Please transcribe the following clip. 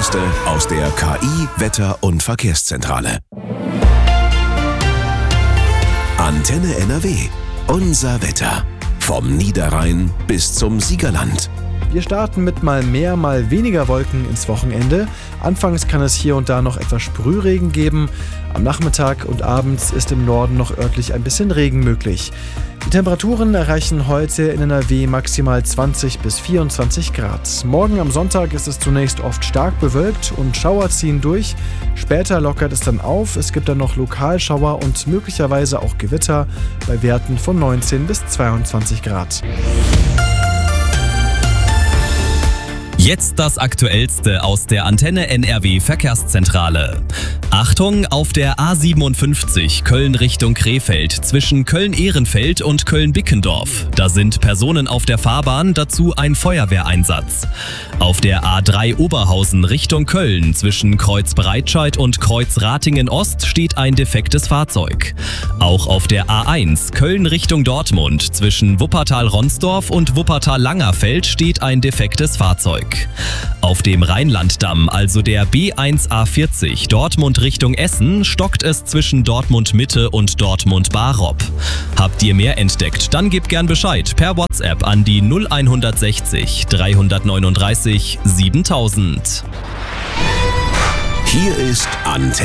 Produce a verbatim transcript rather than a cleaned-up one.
Neueste aus der K I, Wetter- und Verkehrszentrale. Antenne N R W. Unser Wetter. Vom Niederrhein bis zum Siegerland. Wir starten mit mal mehr, mal weniger Wolken ins Wochenende. Anfangs kann es hier und da noch etwas Sprühregen geben. Am Nachmittag und abends ist im Norden noch örtlich ein bisschen Regen möglich. Die Temperaturen erreichen heute in N R W maximal zwanzig bis vierundzwanzig Grad. Morgen am Sonntag ist es zunächst oft stark bewölkt und Schauer ziehen durch. Später lockert es dann auf. Es gibt dann noch Lokalschauer und möglicherweise auch Gewitter bei Werten von neunzehn bis zweiundzwanzig Grad. Jetzt das Aktuellste aus der Antenne N R W Verkehrszentrale. Achtung, auf der A siebenundfünfzig Köln Richtung Krefeld zwischen Köln-Ehrenfeld und Köln-Bickendorf. Da sind Personen auf der Fahrbahn, dazu ein Feuerwehreinsatz. Auf der A drei Oberhausen Richtung Köln zwischen Kreuz Breitscheid und Kreuz Ratingen Ost steht ein defektes Fahrzeug. Auch auf der A eins Köln Richtung Dortmund zwischen Wuppertal-Ronsdorf und Wuppertal-Langerfeld steht ein defektes Fahrzeug. Auf dem Rheinlanddamm, also der B eins A vierzig Dortmund Richtung Essen, stockt es zwischen Dortmund Mitte und Dortmund Barop. Habt ihr mehr entdeckt? Dann gebt gern Bescheid per WhatsApp an die null sechzig, dreihundertneununddreißig, siebentausend. Hier ist Antenne